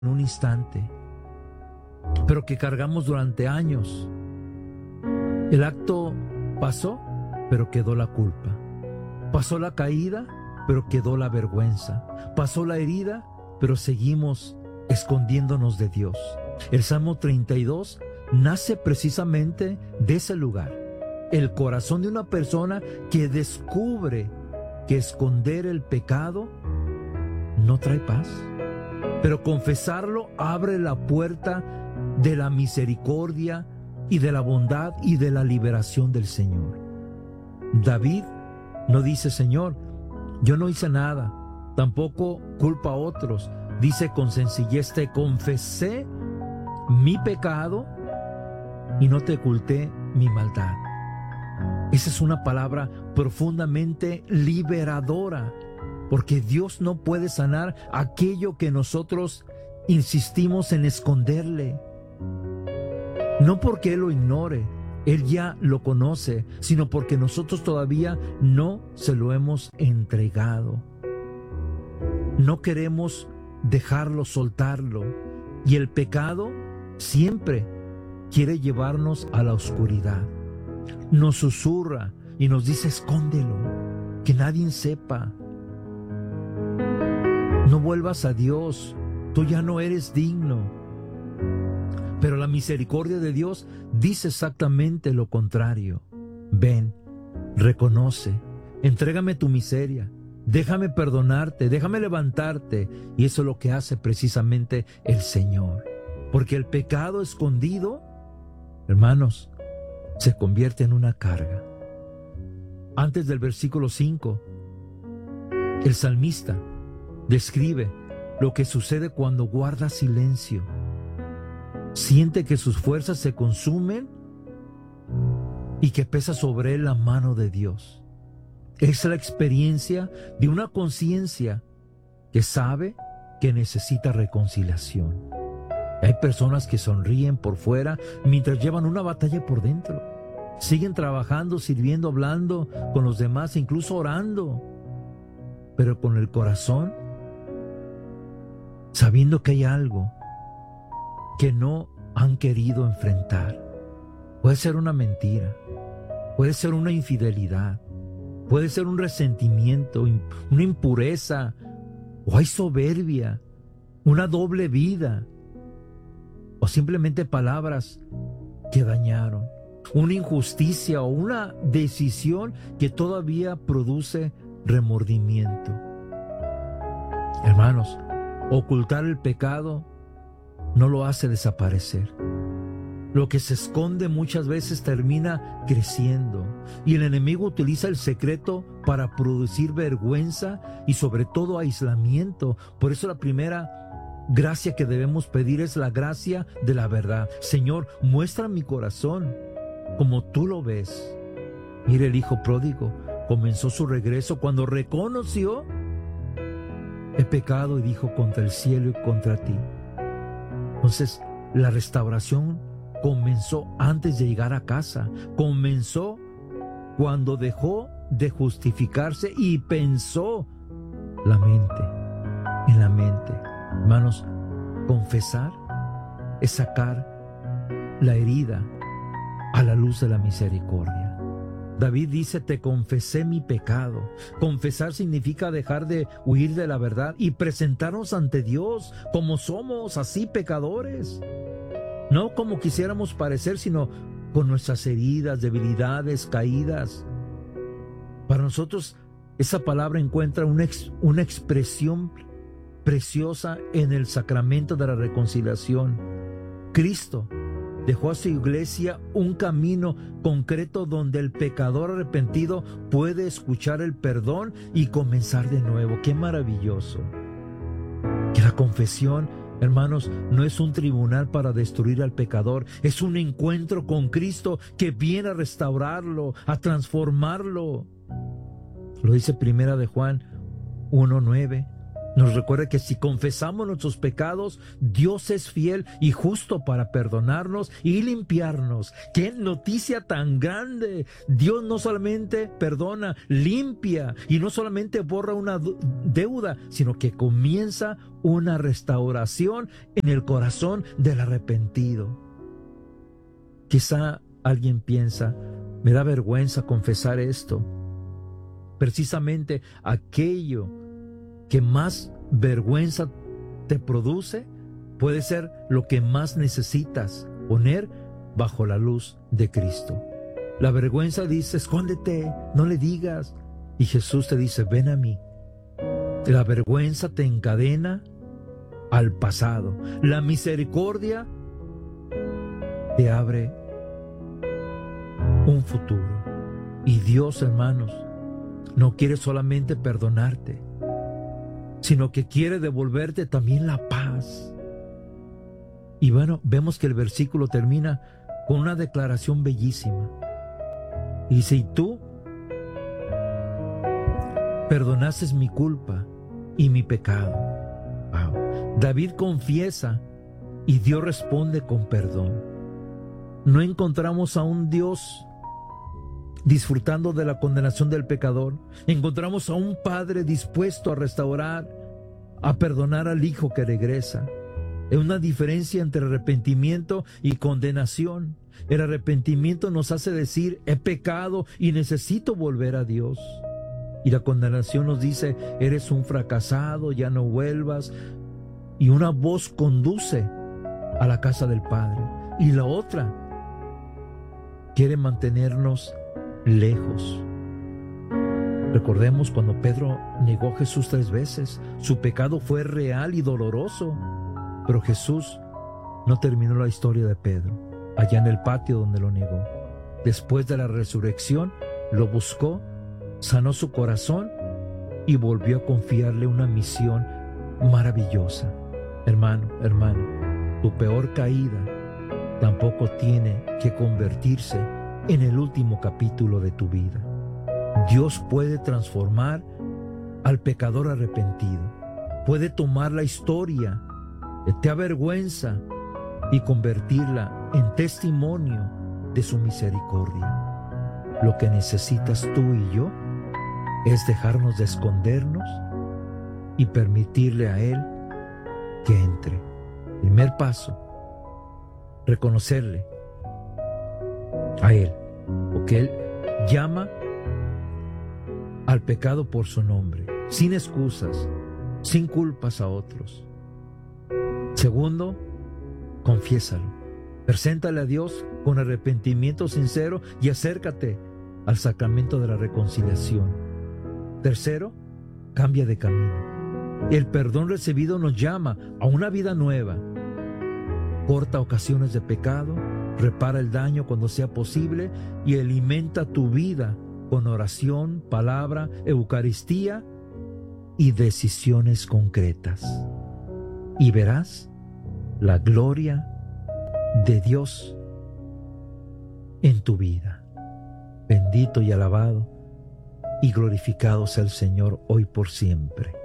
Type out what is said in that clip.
en un instante, pero que cargamos durante años. El acto pasó, pero quedó la culpa. Pasó la caída, pero quedó la vergüenza. Pasó la herida, pero seguimos escondiéndonos de Dios. El Salmo 32 nace precisamente de ese lugar. El corazón de una persona que descubre que esconder el pecado no trae paz. Pero confesarlo abre la puerta de la misericordia y de la bondad y de la liberación del Señor. David no dice: Señor, yo no hice nada, tampoco culpa a otros. Dice con sencillez: te confesé mi pecado y no te oculté mi maldad. Esa es una palabra profundamente liberadora, porque Dios no puede sanar aquello que nosotros insistimos en esconderle. No porque Él lo ignore, Él ya lo conoce, sino porque nosotros todavía no se lo hemos entregado. No queremos dejarlo, soltarlo. Y el pecado siempre quiere llevarnos a la oscuridad. Nos susurra y nos dice: escóndelo, que nadie sepa. No vuelvas a Dios, tú ya no eres digno. Pero la misericordia de Dios dice exactamente lo contrario. Ven, reconoce, entrégame tu miseria, déjame perdonarte, déjame levantarte. Y eso es lo que hace precisamente el Señor. Porque el pecado escondido, hermanos, se convierte en una carga. Antes del versículo 5, el salmista describe lo que sucede cuando guarda silencio. Siente que sus fuerzas se consumen y que pesa sobre él la mano de Dios. Es la experiencia de una conciencia que sabe que necesita reconciliación. Hay personas que sonríen por fuera mientras llevan una batalla por dentro. Siguen trabajando, sirviendo, hablando con los demás, incluso orando, pero con el corazón sabiendo que hay algo que no han querido enfrentar. Puede ser una mentira, puede ser una infidelidad, puede ser un resentimiento, una impureza, o hay soberbia, una doble vida, o simplemente palabras que dañaron, una injusticia o una decisión que todavía produce remordimiento. Hermanos, ocultar el pecado no lo hace desaparecer. Lo que se esconde muchas veces termina creciendo, y el enemigo utiliza el secreto para producir vergüenza y sobre todo aislamiento. Por eso la primera gracia que debemos pedir es la gracia de la verdad. Señor, muestra mi corazón como tú lo ves. Mire, el hijo pródigo comenzó su regreso cuando reconoció el pecado y dijo: contra el cielo y contra ti. Entonces, la restauración comenzó antes de llegar a casa. Comenzó cuando dejó de justificarse y pensó en la mente. Hermanos, confesar es sacar la herida a la luz de la misericordia. David dice: te confesé mi pecado. Confesar significa dejar de huir de la verdad y presentarnos ante Dios como somos, así pecadores. No como quisiéramos parecer, sino con nuestras heridas, debilidades, caídas. Para nosotros, esa palabra encuentra una expresión preciosa en el sacramento de la reconciliación. Cristo dejó a su iglesia un camino concreto donde el pecador arrepentido puede escuchar el perdón y comenzar de nuevo. ¡Qué maravilloso! Que la confesión, hermanos, no es un tribunal para destruir al pecador, es un encuentro con Cristo que viene a restaurarlo, a transformarlo. Lo dice Primera de Juan 1:9. Nos recuerda que si confesamos nuestros pecados, Dios es fiel y justo para perdonarnos y limpiarnos. ¡Qué noticia tan grande! Dios no solamente perdona, limpia y no solamente borra una deuda, sino que comienza una restauración en el corazón del arrepentido. Quizá alguien piensa, me da vergüenza confesar esto. Precisamente aquello que más vergüenza te produce puede ser lo que más necesitas poner bajo la luz de Cristo. La vergüenza dice, escóndete, no le digas. Y Jesús te dice, ven a mí. La vergüenza te encadena al pasado. La misericordia te abre un futuro. Y Dios, hermanos, no quiere solamente perdonarte, sino que quiere devolverte también la paz. Y bueno, vemos que el versículo termina con una declaración bellísima. Y dice, y tú perdonaste mi culpa y mi pecado. Wow. David confiesa y Dios responde con perdón. No encontramos a un Dios disfrutando de la condenación del pecador. Encontramos a un padre dispuesto a restaurar, a perdonar al hijo que regresa. Es una diferencia entre arrepentimiento y condenación. El arrepentimiento nos hace decir, he pecado y necesito volver a Dios. Y la condenación nos dice, eres un fracasado, ya no vuelvas. Y una voz conduce a la casa del Padre. Y la otra quiere mantenernos lejos. Recordemos cuando Pedro negó a Jesús 3 veces. Su pecado fue real y doloroso. Pero Jesús no terminó la historia de Pedro allá en el patio donde lo negó. Después de la resurrección, lo buscó, sanó su corazón y volvió a confiarle una misión maravillosa. Hermano, tu peor caída tampoco tiene que convertirse en el último capítulo de tu vida. Dios puede transformar al pecador arrepentido. Puede tomar la historia que te avergüenza y convertirla en testimonio de su misericordia. Lo que necesitas tú y yo es dejarnos de escondernos y permitirle a Él que entre. Primer paso, reconocerle a Él, porque Él llama al pecado por su nombre, sin excusas, sin culpas a otros. Segundo, confiésalo. Preséntale a Dios con arrepentimiento sincero y acércate al sacramento de la reconciliación. Tercero, cambia de camino. El perdón recibido nos llama a una vida nueva. Corta ocasiones de pecado, repara el daño cuando sea posible y alimenta tu vida con oración, palabra, Eucaristía y decisiones concretas. Y verás la gloria de Dios en tu vida. Bendito y alabado y glorificado sea el Señor hoy por siempre.